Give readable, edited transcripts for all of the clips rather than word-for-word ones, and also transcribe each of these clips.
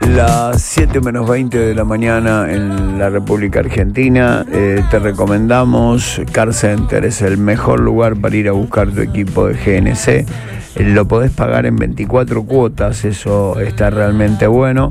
Las 7 menos 20 de la mañana en la República Argentina. Te recomendamos Car Center, es el mejor lugar para ir a buscar tu equipo de GNC. Lo podés pagar en 24 cuotas, eso está realmente bueno.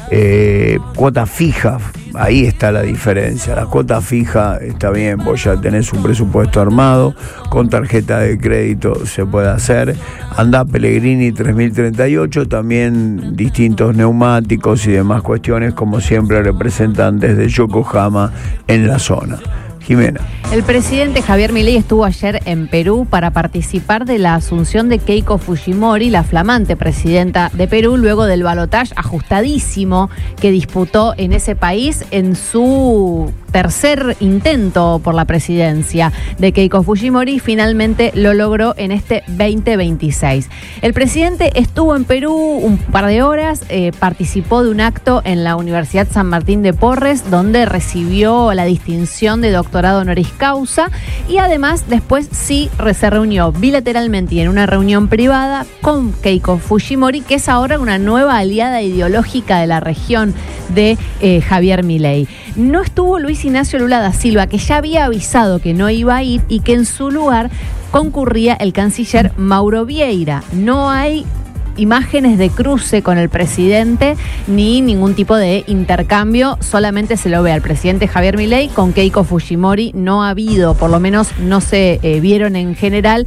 Cuota fija, ahí está la diferencia. La cuota fija está bien, vos ya tenés un presupuesto armado, con tarjeta de crédito se puede hacer. Andá Pellegrini 3038, también distintos neumáticos y demás cuestiones, como siempre representantes de Yokohama en la zona. Jimena. El presidente Javier Milei estuvo ayer en Perú para participar de la asunción de Keiko Fujimori, la flamante presidenta de Perú, luego del balotaje ajustadísimo que disputó en ese país en su tercer intento por la presidencia de Keiko Fujimori. Finalmente lo logró en este 2026. El presidente estuvo en Perú un par de horas, participó de un acto en la Universidad San Martín de Porres, donde recibió la distinción de doctorado honoris causa, y además después sí se reunió bilateralmente y en una reunión privada con Keiko Fujimori, que es ahora una nueva aliada ideológica de la región de Javier Milei. No estuvo Luis Ignacio Lula da Silva, que ya había avisado que no iba a ir y que en su lugar concurría el canciller Mauro Vieira. No hay imágenes de cruce con el presidente ni ningún tipo de intercambio, solamente se lo ve al presidente Javier Milei con Keiko Fujimori. No ha habido, por lo menos no se vieron en general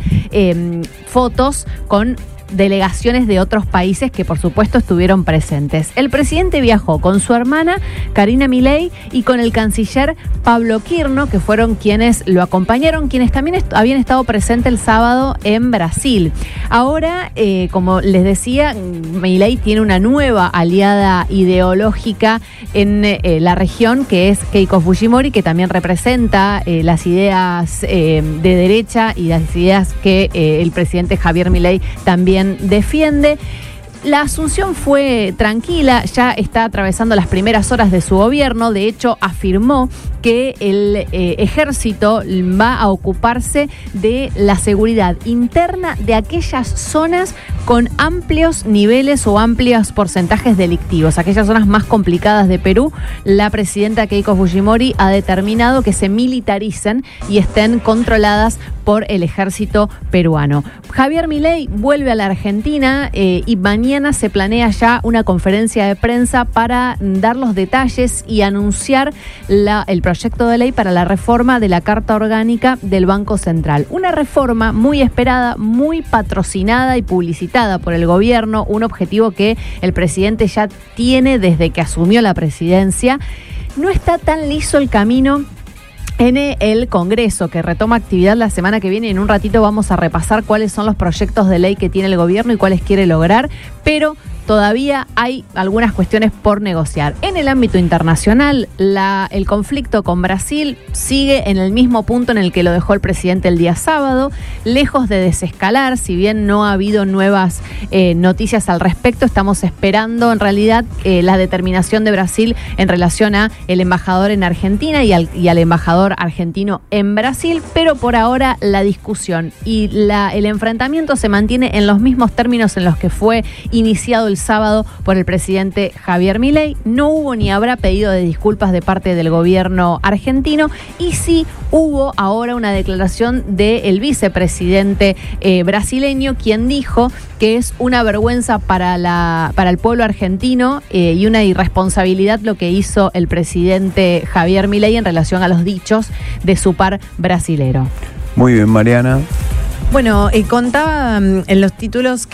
fotos con delegaciones de otros países que por supuesto estuvieron presentes. El presidente viajó con su hermana Karina Milei y con el canciller Pablo Quirno, que fueron quienes lo acompañaron, quienes también habían estado presentes el sábado en Brasil. Ahora, como les decía, Milei tiene una nueva aliada ideológica en la región, que es Keiko Fujimori, que también representa las ideas de derecha y las ideas que el presidente Javier Milei también defiende. La asunción fue tranquila, ya está atravesando las primeras horas de su gobierno. De hecho, afirmó que el ejército va a ocuparse de la seguridad interna de aquellas zonas con amplios niveles o amplios porcentajes delictivos, aquellas zonas más complicadas de Perú. La presidenta Keiko Fujimori ha determinado que se militaricen y estén controladas por el ejército peruano. Javier Milei vuelve a la Argentina y mañana se planea ya una conferencia de prensa para dar los detalles y anunciar el proyecto de ley para la reforma de la Carta Orgánica del Banco Central. Una reforma muy esperada, muy patrocinada y publicitada por el gobierno, un objetivo que el presidente ya tiene desde que asumió la presidencia. No está tan liso el camino en el Congreso, que retoma actividad la semana que viene. En un ratito vamos a repasar cuáles son los proyectos de ley que tiene el gobierno y cuáles quiere lograr, pero todavía hay algunas cuestiones por negociar. En el ámbito internacional, el conflicto con Brasil sigue en el mismo punto en el que lo dejó el presidente el día sábado, lejos de desescalar. Si bien no ha habido nuevas noticias al respecto, estamos esperando en realidad la determinación de Brasil en relación a el embajador en Argentina y al embajador argentino en Brasil, pero por ahora la discusión y el enfrentamiento se mantiene en los mismos términos en los que fue iniciado el sábado por el presidente Javier Milei. No hubo ni habrá pedido de disculpas de parte del gobierno argentino, y sí hubo ahora una declaración del vicepresidente brasileño, quien dijo que es una vergüenza para el pueblo argentino y una irresponsabilidad lo que hizo el presidente Javier Milei en relación a los dichos de su par brasilero. Muy bien, Mariana. Bueno, contaba en los títulos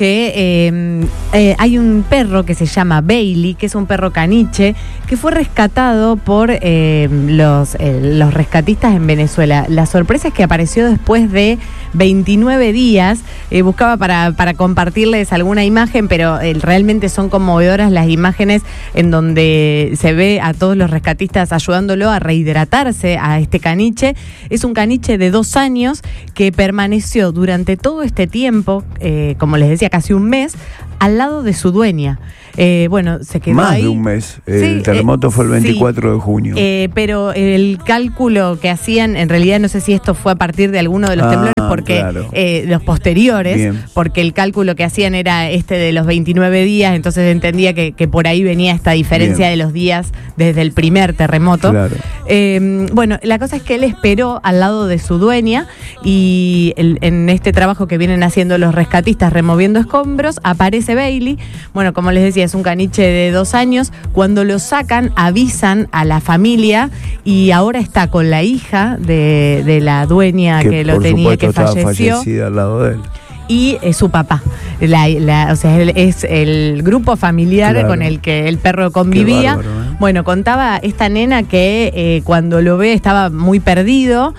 que hay un perro que se llama Bailey, que es un perro caniche, que fue rescatado por los rescatistas en Venezuela. La sorpresa es que apareció después de 29 días. Buscaba para compartirles alguna imagen, pero realmente son conmovedoras las imágenes en donde se ve a todos los rescatistas ayudándolo a rehidratarse a este caniche. Es un caniche de 2 años que permaneció durante todo este tiempo, como les decía, casi un mes, al lado de su dueña. Bueno, se quedó Más ahí. de un mes. El terremoto fue el 24 de junio. Pero el cálculo que hacían, en realidad no sé si esto fue a partir de alguno de los temblores, porque claro. Los posteriores, Bien. porque el cálculo que hacían era de los 29 días, entonces entendía que por ahí venía esta diferencia Bien. de los días desde el primer terremoto. Claro. Bueno, la cosa es que él esperó al lado de su dueña y en este trabajo que vienen haciendo los rescatistas removiendo escombros, aparece Bailey. Bueno, como les decía, es un caniche de 2 años. Cuando lo sacan, avisan a la familia y ahora está con la hija de la dueña que lo tenía, que estaba falleció. Fallecida al lado de él. Y su papá. O sea, es el grupo familiar, claro, con el que el perro convivía. Qué bárbaro, ¿eh? Bueno, contaba esta nena que cuando lo ve estaba muy perdido,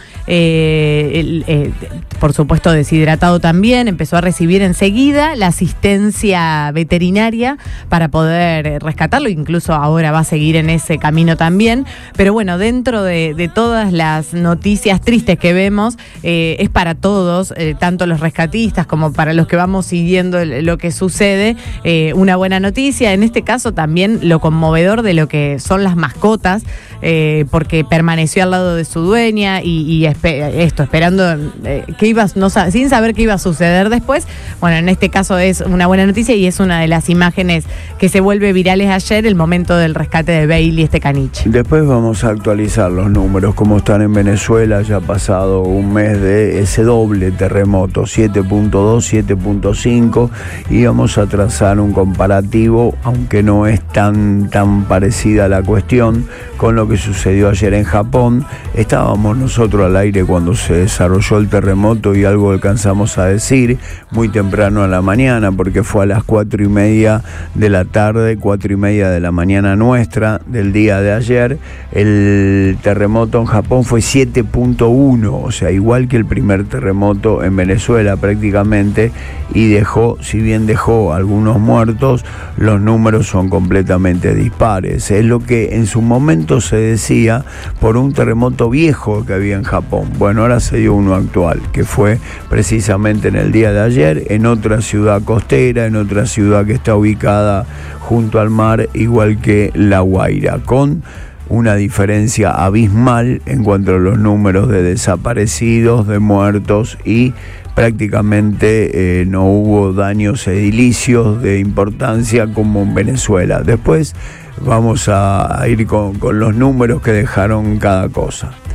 por supuesto deshidratado también, empezó a recibir enseguida la asistencia veterinaria para poder rescatarlo, incluso ahora va a seguir en ese camino también. Pero bueno, dentro de todas las noticias tristes que vemos, es para todos, tanto los rescatistas como para los que vamos siguiendo lo que sucede, una buena noticia. En este caso también lo conmovedor de lo que son las mascotas, porque permaneció al lado de su dueña y esperando sin saber qué iba a suceder después. Bueno, en este caso es una buena noticia y es una de las imágenes que se vuelve virales ayer, el momento del rescate de Bailey, este caniche. Después vamos a actualizar los números, como están en Venezuela. Ya ha pasado un mes de ese doble terremoto, 7.2, 7.5, y vamos a trazar un comparativo, aunque no es tan parecida la cuestión, con lo que sucedió ayer en Japón. Estábamos nosotros al aire cuando se desarrolló el terremoto y algo alcanzamos a decir muy temprano a la mañana, porque fue a las 4:30 de la tarde, 4:30 de la mañana nuestra del día de ayer. El terremoto en Japón fue 7.1, o sea, igual que el primer terremoto en Venezuela prácticamente, y si bien dejó algunos muertos, los números son completamente dispares. Es lo que en su momento se decía por un terremoto viejo que había en Japón. Bueno, ahora se dio uno actual, que fue precisamente en el día de ayer, en otra ciudad costera, en otra ciudad que está ubicada junto al mar, igual que La Guaira, con una diferencia abismal en cuanto a los números de desaparecidos, de muertos, y prácticamente no hubo daños edilicios de importancia como en Venezuela. Después vamos a ir con los números que dejaron cada cosa.